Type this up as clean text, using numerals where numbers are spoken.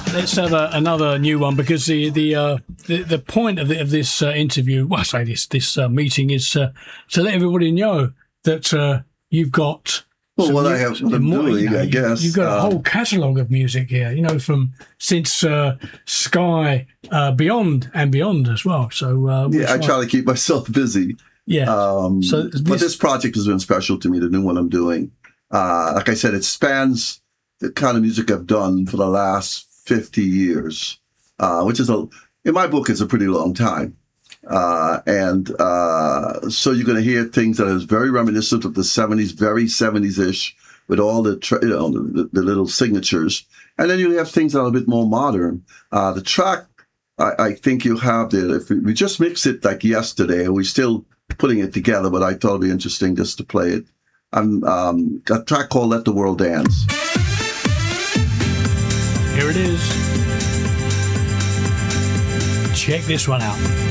let's have another new one, because the point of this interview, well, I say this meeting, is to let everybody know that you've got. Well, what I have been doing, I guess. You've got a whole catalogue of music here, from since Sky Beyond and beyond as well. So I try to keep myself busy. Yeah. But this project has been special to me, the new one I'm doing. Like I said, it spans the kind of music I've done for the last 50 years, which is, in my book, is a pretty long time. So you're going to hear things that is very reminiscent of the 70s, very 70s-ish, with all the little signatures. And then you have things that are a bit more modern. The track, I think you have there, if we just mixed it like yesterday, and we're still putting it together, but I thought it'd be interesting just to play it. A track called Let the World Dance. Here it is. Check this one out.